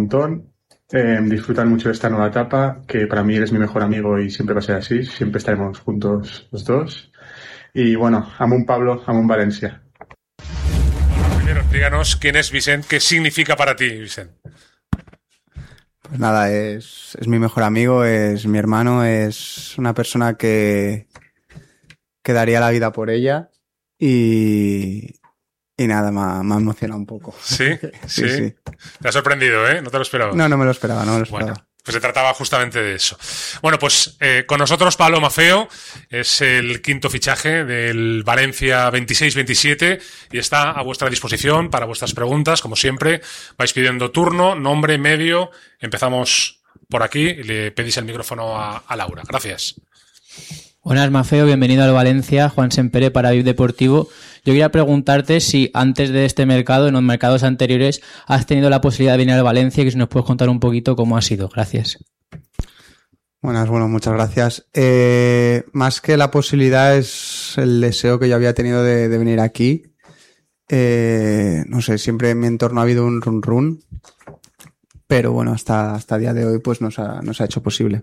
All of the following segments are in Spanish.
montón, disfrutar mucho de esta nueva etapa, que para mí eres mi mejor amigo y siempre va a ser así, siempre estaremos juntos los dos. Y bueno, Amun Pablo, Amun Valencia. Primero, explícanos quién es Vicent, qué significa para ti, Vicent. Pues nada, es mi mejor amigo, es mi hermano, es una persona que daría la vida por ella y nada, me ha emocionado un poco. ¿Sí? Sí. Te ha sorprendido, ¿eh? No te lo esperabas. No me lo esperaba. Bueno, pues se trataba justamente de eso. Bueno, pues con nosotros Pablo Maffeo, es el quinto fichaje del Valencia 26-27 y está a vuestra disposición para vuestras preguntas, como siempre. Vais pidiendo turno, nombre, medio. Empezamos por aquí y le pedís el micrófono a Laura. Gracias. Buenas, Maffeo, bienvenido al Valencia, Juan Sempere para VIP Deportivo. Yo quería preguntarte si antes de este mercado, en los mercados anteriores, has tenido la posibilidad de venir al Valencia y que si nos puedes contar un poquito cómo ha sido. Gracias. Bueno, muchas gracias. Más que la posibilidad es el deseo que yo había tenido de venir aquí. No sé, siempre en mi entorno ha habido un run, pero bueno, hasta el día de hoy pues nos ha hecho posible.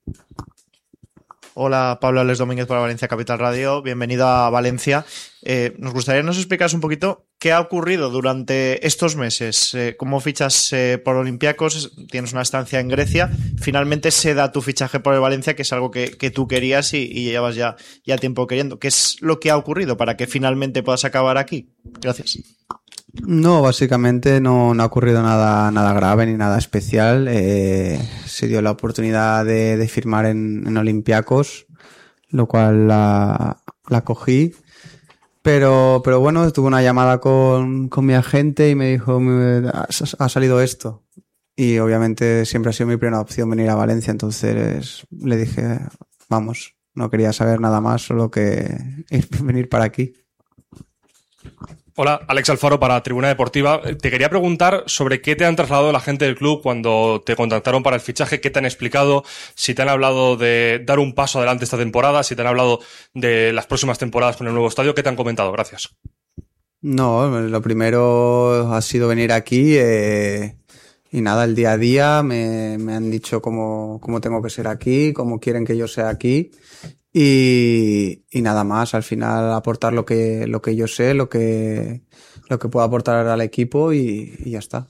Hola, Pablo Alex Domínguez para Valencia Capital Radio. Bienvenido a Valencia. Nos gustaría que nos explicaras un poquito qué ha ocurrido durante estos meses. ¿Cómo fichas por Olympiacos? Tienes una estancia en Grecia. Finalmente se da tu fichaje por el Valencia, que es algo que tú querías y llevas ya tiempo queriendo. ¿Qué es lo que ha ocurrido para que finalmente puedas acabar aquí? Gracias. No, básicamente no ha ocurrido nada grave ni nada especial. Se dio la oportunidad de firmar en Olympiacos, lo cual la cogí. Pero bueno, tuve una llamada con mi agente y me dijo, ha salido esto. Y obviamente siempre ha sido mi primera opción venir a Valencia, entonces le dije, vamos, no quería saber nada más, solo que venir para aquí. Hola, Alex Alfaro para Tribuna Deportiva. Te quería preguntar sobre qué te han trasladado la gente del club cuando te contactaron para el fichaje, qué te han explicado, si te han hablado de dar un paso adelante esta temporada, si te han hablado de las próximas temporadas con el nuevo estadio, ¿qué te han comentado? Gracias. No, lo primero ha sido venir aquí y nada, el día a día me han dicho cómo tengo que ser aquí, cómo quieren que yo sea aquí. Y nada más, al final aportar lo que yo sé, lo que puedo aportar al equipo y ya está.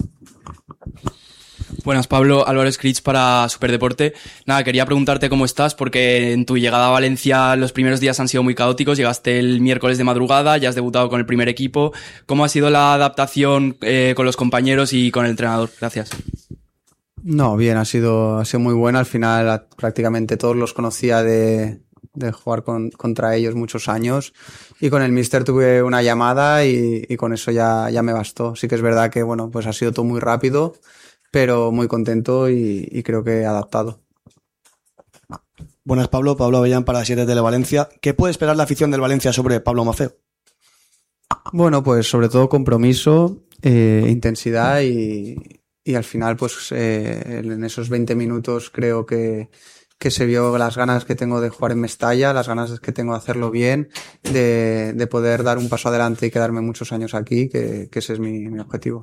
Buenas, Pablo, Álvaro Scritch para Superdeporte. Nada, quería preguntarte cómo estás, porque en tu llegada a Valencia los primeros días han sido muy caóticos. Llegaste el miércoles de madrugada, ya has debutado con el primer equipo. ¿Cómo ha sido la adaptación con los compañeros y con el entrenador? Gracias. No, bien, ha sido muy buena. Al final prácticamente todos los conocía de jugar contra ellos muchos años y con el míster tuve una llamada y con eso ya me bastó. Sí que es verdad que bueno, pues ha sido todo muy rápido, pero muy contento y creo que adaptado. Buenas, Pablo Avellán para 7 Televalencia. ¿Qué puede esperar la afición del Valencia sobre Pablo Maffeo? Bueno, pues sobre todo compromiso, intensidad y al final pues en esos 20 minutos creo que se vio las ganas que tengo de jugar en Mestalla, las ganas que tengo de hacerlo bien, de poder dar un paso adelante y quedarme muchos años aquí, que ese es mi objetivo.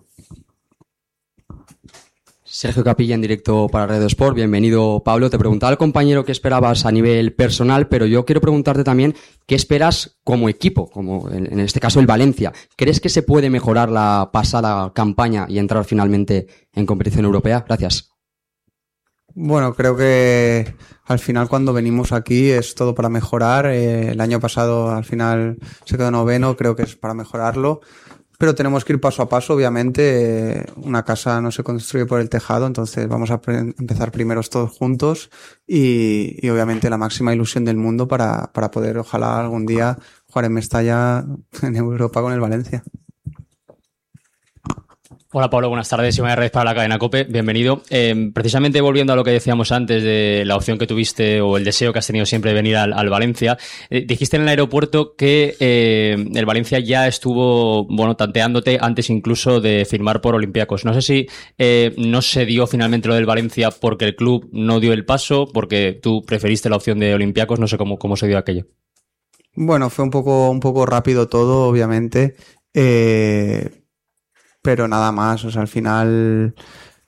Sergio Capilla en directo para Radio Sport. Bienvenido, Pablo. Te preguntaba al compañero qué esperabas a nivel personal, pero yo quiero preguntarte también qué esperas como equipo, como en este caso el Valencia. ¿Crees que se puede mejorar la pasada campaña y entrar finalmente en competición europea? Gracias. Bueno, creo que al final cuando venimos aquí es todo para mejorar. El año pasado al final se quedó noveno, creo que es para mejorarlo. Pero tenemos que ir paso a paso, obviamente. Una casa no se construye por el tejado, entonces vamos a empezar primero todos juntos y obviamente la máxima ilusión del mundo para poder, ojalá algún día, jugar en Mestalla en Europa con el Valencia. Hola Pablo, buenas tardes. Iván Herrera para la cadena COPE, bienvenido. Precisamente volviendo a lo que decíamos antes de la opción que tuviste o el deseo que has tenido siempre de venir al Valencia, dijiste en el aeropuerto que el Valencia ya estuvo tanteándote antes incluso de firmar por Olympiacos. No sé si no se dio finalmente lo del Valencia porque el club no dio el paso, porque tú preferiste la opción de Olympiacos, no sé cómo se dio aquello. Bueno, fue un poco rápido todo, obviamente. Pero nada más, o sea, al final